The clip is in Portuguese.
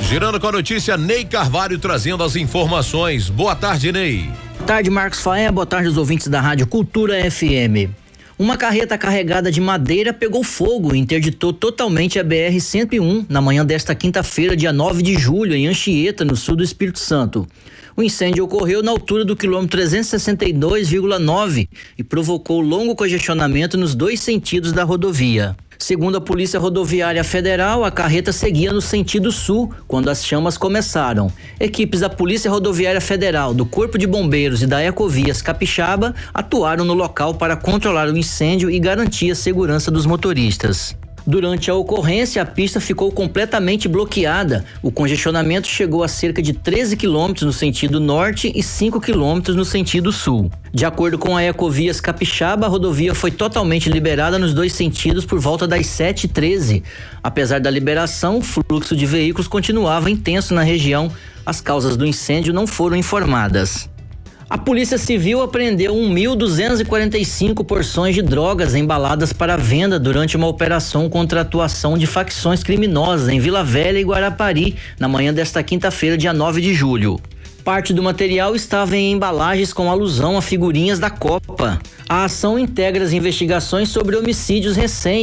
Girando com a notícia, Ney Carvalho trazendo as informações. Boa tarde, Ney. Boa tarde, Marcos Faé. Boa tarde aos ouvintes da Rádio Cultura FM. Uma carreta carregada de madeira pegou fogo e interditou totalmente a BR-101 na manhã desta quinta-feira, dia 9 de julho, em Anchieta, no sul do Espírito Santo. O incêndio ocorreu na altura do quilômetro 362,9 e provocou longo congestionamento nos dois sentidos da rodovia. Segundo a Polícia Rodoviária Federal, a carreta seguia no sentido sul quando as chamas começaram. Equipes da Polícia Rodoviária Federal, do Corpo de Bombeiros e da Ecovias Capixaba atuaram no local para controlar o incêndio e garantir a segurança dos motoristas. Durante a ocorrência, a pista ficou completamente bloqueada. O congestionamento chegou a cerca de 13 quilômetros no sentido norte e 5 quilômetros no sentido sul. De acordo com a Ecovias Capixaba, a rodovia foi totalmente liberada nos dois sentidos por volta das 7h13. Apesar da liberação, o fluxo de veículos continuava intenso na região. As causas do incêndio não foram informadas. A Polícia Civil apreendeu 1.245 porções de drogas embaladas para venda durante uma operação contra a atuação de facções criminosas em Vila Velha e Guarapari, na manhã desta quinta-feira, dia 9 de julho. Parte do material estava em embalagens com alusão a figurinhas da Copa. A ação integra as investigações sobre homicídios recentes